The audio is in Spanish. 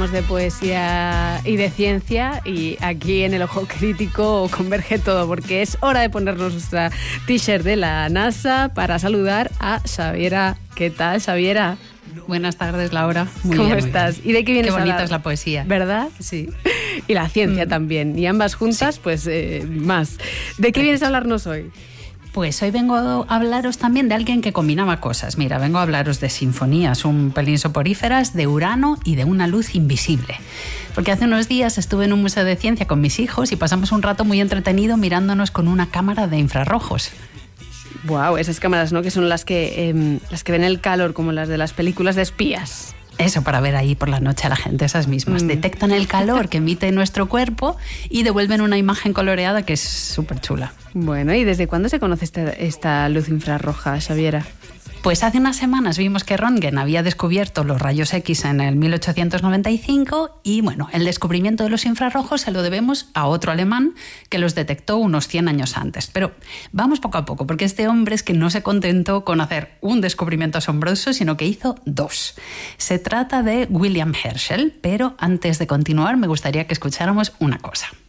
hablamos de poesía y de ciencia, y aquí en el Ojo Crítico converge todo, porque es hora de ponernos nuestra t-shirt de la NASA para saludar a Xaviera. ¿Qué tal, Xaviera? Buenas tardes, Laura. ¿Cómo estás? ¿Y de qué vienes a hablar? Qué bonita es la poesía. ¿Verdad? Sí. Y la ciencia también. Y ambas juntas, sí. Pues más. ¿De qué vienes a hablarnos hoy? Pues hoy vengo a hablaros también de alguien que combinaba cosas. Mira, vengo a hablaros de sinfonías un pelín soporíferas, de Urano y de una luz invisible. Porque hace unos días estuve en un museo de ciencia con mis hijos y pasamos un rato muy entretenido mirándonos con una cámara de infrarrojos. Wow, esas cámaras, ¿no? Que son las que ven el calor, como las de las películas de espías. Eso, para ver ahí por la noche a la gente, esas mismas. Detectan el calor que emite nuestro cuerpo y devuelven una imagen coloreada que es súper chula. Bueno, ¿y desde cuándo se conoce esta luz infrarroja, Xaviera? Pues hace unas semanas vimos que Röntgen había descubierto los rayos X en el 1895 y bueno, el descubrimiento de los infrarrojos se lo debemos a otro alemán que los detectó unos 100 años antes. Pero vamos poco a poco, porque este hombre es que no se contentó con hacer un descubrimiento asombroso, sino que hizo dos. Se trata de William Herschel, pero antes de continuar me gustaría que escucháramos una cosa.